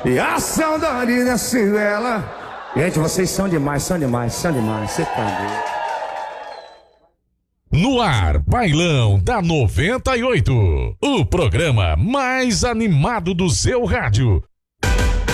E a saudade da Cinderela. Gente, vocês são demais, são demais, são demais. Você tá doido. No ar, Bailão da 98. O programa mais animado do seu rádio.